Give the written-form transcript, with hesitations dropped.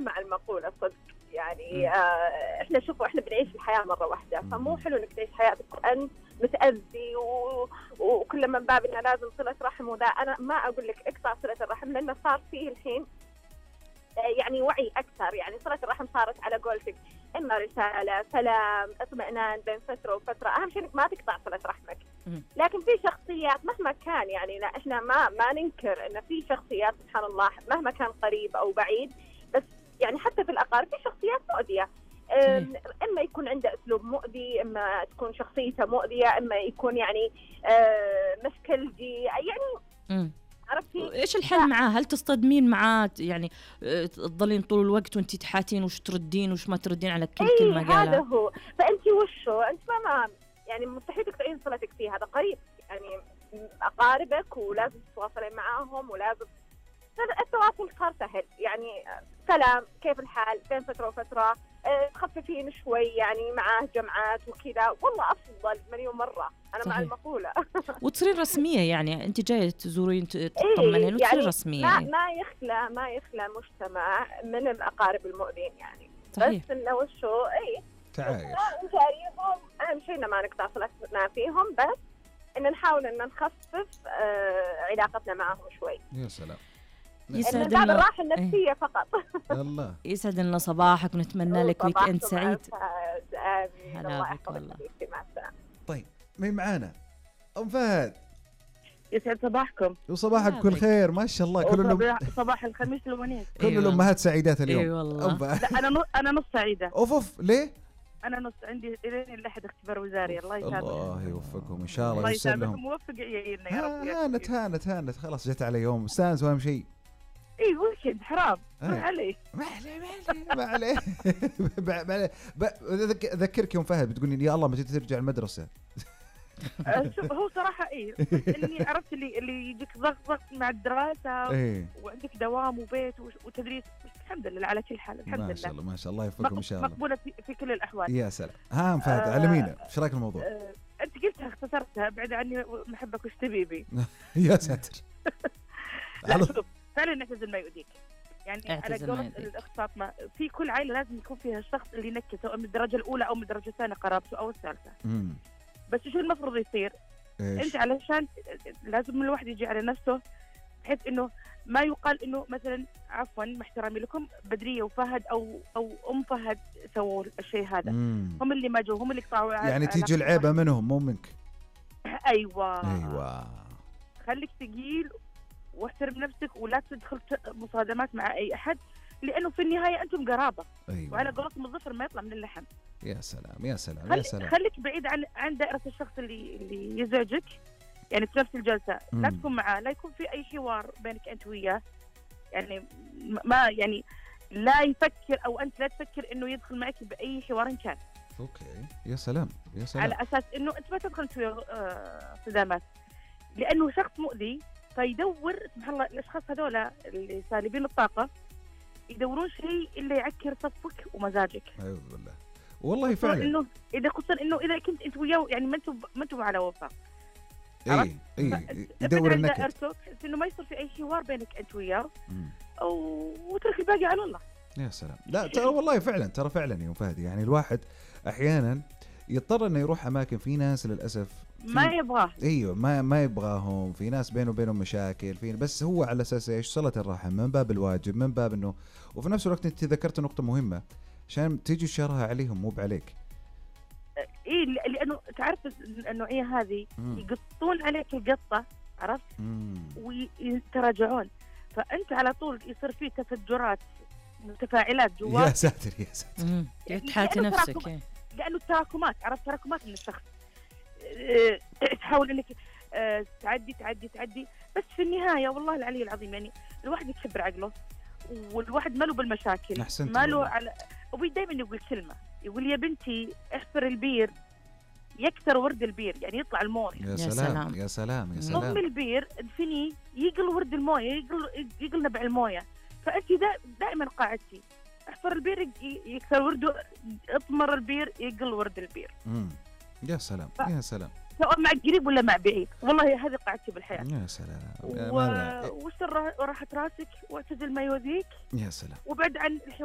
مع المقولة صدق يعني. احنا شوفوا احنا بنعيش الحياة مرة واحدة، فمو حلو انك تعيش حياتك وانت متأذي وكل من باب انه لازم صلة رحم. وذا انا ما اقول لك اقطع صلة الرحم، لانه صار فيه الحين يعني وعي اكثر. يعني صلة الرحم صارت على قولتك اما رسالة سلام اطمئنان بين فترة وفترة، اهم شيء انك ما تقطع صلة رحمك. لكن في شخصيات مهما كان يعني، لا احنا ما ننكر ان في شخصيات سبحان الله مهما كان قريب او بعيد، بس يعني حتى في الأقارب في شخصيات مؤذية. إما يكون عنده أسلوب مؤذي، إما تكون شخصيته مؤذية، إما يكون يعني مسكلجي يعني. عرفتي إيش الحل معاه؟ هل تصطدمين معاه يعني تظلين طول الوقت وانتي تحاتين وش تردين وش ما تردين على كل كلمة قالها؟ هذا هو. فأنتي وشو أنت ما يعني مستحيل تقطعين صلتك فيه، هذا قريب يعني أقاربك ولازم تتواصلين معاهم، ولازم التواصل صار سهل يعني سلام كيف الحال بين فترة وفترة، تخففين شوي يعني معاه جمعات وكذا، والله أفضل مليون مرة. أنا صحيح. مع المقولة. وتصيرين رسمية يعني أنت جاية تزورين تطمنين وتصير يعني رسمية ما يخلى مجتمع من الأقارب المؤذين يعني. صحيح. بس إنه وشو تعايش نجاريهم، أهم شيء إن ما نقطع صلتنا فيهم، بس إن نحاول إن نخفف علاقتنا معهم شوي. يا سلام. يسعد لنا الراحة النفسية فقط. الله يسعد لنا صباحك ونتمنى لك ويك اند سعيد. آمين. الله يحفظك. مع السلامة. طيب مين معانا؟ أم فهد. يسعد صباحكم. وصباحك كل خير ما شاء الله. كل صباح الخميس الونيس. كل الأمهات سعيدات اليوم. والله. لا أنا نص سعيدة. أوف ليه؟ أنا نص عندي إلين الأحد اختبار وزاري. الله يسامحكم. الله يوفقهم إن شاء الله. الله يسر يسامحكم لهم. موفق يعيننا يا رب. هانت خلاص جت على يوم استانس وأهم شيء. إيه ويكند حرام ما عليه. ما عليه. ذكرك يوم فهد بتقولين يا الله متى ترجع المدرسة. شوف هو صراحة إيه إني عرفت اللي يجيك ضغط مع الدراسة وعندك دوام وبيت وتدريس. الحمد لله على كل حال. الحمد لله ما شاء الله يوفقكم إن شاء الله. مقبولة في كل الأحوال. يا سلام. ها فهد علمينا إيش رأيك الموضوع؟ أنت قلتها اختصرتها بعد عني محبك وش تبيبي. يا ساتر. لا شوف فعلا نعتزل ما يؤذيك يعني على قول الأخت فاطمة في كل عائلة لازم يكون فيها الشخص اللي ينكس سواء من الدرجة الأولى أو من الدرجة الثانية قرابته أو الثالثة. بس شو المفروض يصير؟ أنت علشان لازم الواحد يجي على نفسه بحيث إنه ما يقال إنه مثلا عفوا مع احترامي لكم بدرية وفهد أو أم فهد سووا الشيء هذا. هم اللي ما جو هم اللي قطعوا يعني تيجي العيبة منهم مو منك. أيوة خليك ثقيل واحترم نفسك ولا تدخل مصادمات مع أي أحد لأنه في النهاية أنتم قرابة. وعلى قولتهم الظفر ما يطلع من اللحم. يا سلام يا سلام. خليك بعيد عن دائرة الشخص اللي يزعجك يعني في نفس الجلسة. لا تكون معاه، لا يكون في أي حوار بينك أنت وياه يعني ما يعني لا يفكر أو أنت لا تفكر إنه يدخل معك بأي حوار كان. أوكي يا سلام يا سلام. على أساس إنه أنت ما تدخل في صدامات لأنه شخص مؤذي. فيدور سبحان الله الأشخاص هذولا اللي سالبين الطاقة يدورون شيء اللي يعكر صفك ومزاجك. أعوذ بالله والله فعلا. إنه إذا كنت أنت وياه يعني ما أنتم على وفاق. إيه يدور النكد. إنه ما يصير في أي حوار بينك أنت وياه وترك الباقي على الله. يا سلام. لا ترى والله فعلا يوم فهد يعني الواحد أحيانا يضطر إنه يروح أماكن في ناس للأسف ما يبغاه. ايوه ما يبغاهم. في ناس بينه وبينهم مشاكل بس هو على اساس ايش؟ صلة الرحم من باب الواجب من باب انه. وفي نفس الوقت انت ذكرت نقطة مهمة عشان تيجي شرها عليهم مو بعليك. ايه لانه تعرف النوعية هذه يقطون عليك القطة عرفت ويتراجعون فانت على طول يصير فيه تفجرات متفاعلات جوات. يا ساتر تحاتي نفسك لانه التراكمات عرفت تراكمات من الشخص تحاول انك تعدي بس في النهايه والله العلي العظيم يعني الواحد يكبر عقله والواحد ما له بالمشاكل ما له على. ابوي دائما يقول كلمه يقول يا بنتي احفر البير يكثر ورد البير يعني يطلع المويه. يا سلام يا سلام يا سلام. ضم البير ادفني يقل ورد المويه يقل نبع المويه. فانت دائما قاعدتي احفر البير يكثر ورده اطمر البير يقل ورد البير. يا سلام يا سلام. سواء مع قريب ولا مع بعيد والله هذه قاعدتي بالحياة. يا سلام. وش راحت راسك واعتزل ما يؤذيك. يا سلام. وبعد عن